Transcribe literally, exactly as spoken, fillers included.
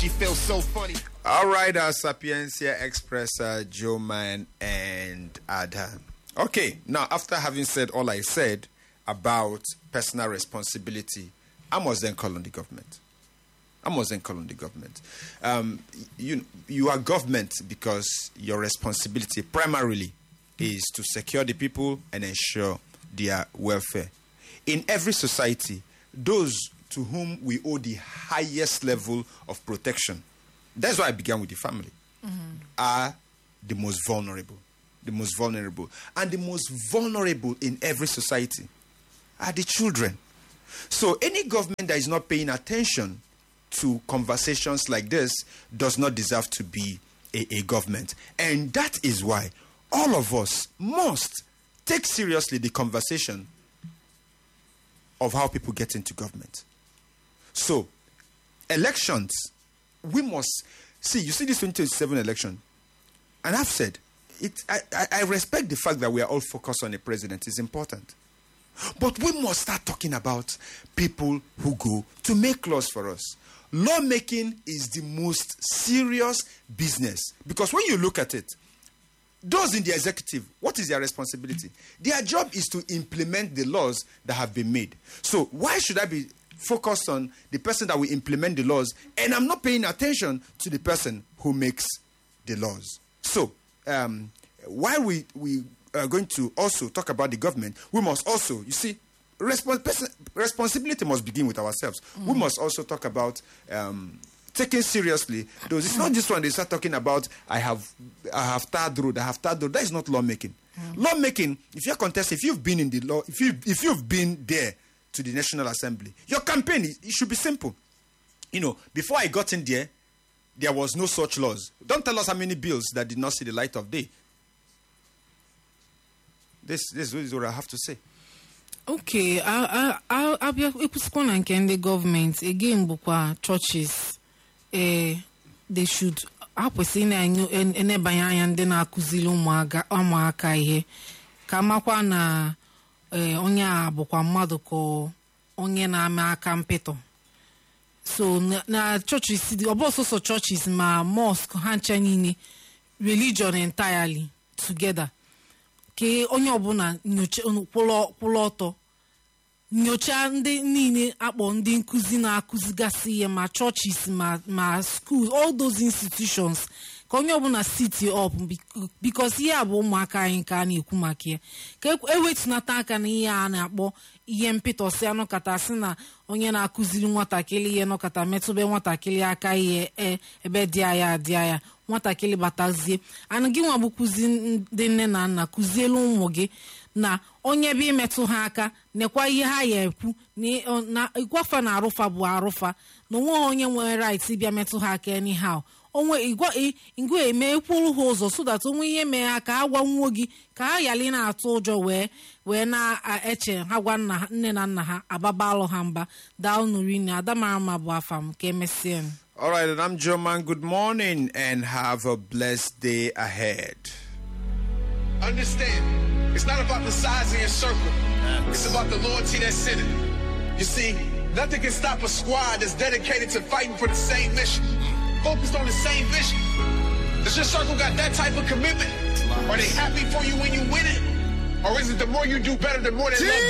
She feels so funny. All right, our Sapiencia Express, uh, Joe Man and Adam. Okay, now after having said all I said about personal responsibility, I must then call on the government. I must then call on the government. Um, you, you are government because your responsibility primarily is to secure the people and ensure their welfare. In every society, those to whom we owe the highest level of protection, that's why I began with the family, mm-hmm. are the most vulnerable. The most vulnerable. And the most vulnerable in every society are the children. So any government that is not paying attention to conversations like this does not deserve to be a, a government. And that is why all of us must take seriously the conversation of how people get into government. So, elections, we must see, you see this twenty twenty-seven election, and I've said, it, I, I, I respect the fact that we are all focused on a president. It's important. But we must start talking about people who go to make laws for us. Lawmaking is the most serious business, because when you look at it, those in the executive, what is their responsibility? Their job is to implement the laws that have been made. So why should I be focused on the person that will implement the laws and I'm not paying attention to the person who makes the laws? So um, while we, we are going to also talk about the government, we must also, you see, respons- responsibility must begin with ourselves. Mm. We must also talk about um, taking seriously those. It's not this one they start talking about, I have I have third road, I have third road. That is not lawmaking. Mm. Lawmaking, if you're contesting, if you've been in the law, if you if you've been there to the National Assembly, your campaign, it should be simple. You know, before I got in there, there was no such laws. Don't tell us how many bills that did not see the light of day. This, this is what I have to say. Okay, I I I be epuskona nke ndị government again bukwa churches eh they should akwesị na enebanye anya ndị na-akụzili ụmụaka ụmụaka ihe ka makwa na eh onye a bụkwa mmadụ ka onye na-ame aka mpịtọ. So na, na churches obososo churches ma mosque ha ncha niile religion entirely together. Ke onye ọbụla nyocha kwụlọ ọtọ nyocha ndị niile akpọ ndị nkuzi na-akụzigasị ihe ma churches ma ma schools, all those institutions, ka onye ọbụla sit up because ihe a bụ ụmụaka anyị ka a na-ekwu maka ya, ka ewetunata aka na ihe a na-akpọ ihe mpịtọsị anọkata sị na onye na-akụziri nwatakịrị ihe nọkata metụbe nwatakịrị aka ihe ebe dị aya dị aya nwatakịrị batazie anụ gị nwa bụ kụzi ndị nne na nna kụzielu ụmụ gị na onye bụ imetụ ha aka nekwa ihe ha ya ekwu na ịgwafa na arụfa bụ arụfa na onwe onye nwere right ịbịa metụ ha aka anyhow onwe igwa igwe eme ekwuru ha ụzọ so that onwe ihe mee ha ka agwa nwuo gị ka ha yali na-atụ ụjọ wee wee na-eche ha gwa nne na nna ha ababalụ ha mba daunurine adamarama bụ afam ka emesịa. All right, and I'm Joe Man. Good morning and have a blessed day ahead. Understand, it's not about the size of your circle. It's about the loyalty that's in it. You see, nothing can stop a squad that's dedicated to fighting for the same mission, focused on the same vision. Does your circle got that type of commitment? Are they happy for you when you win it? Or is it the more you do better, the more they love you?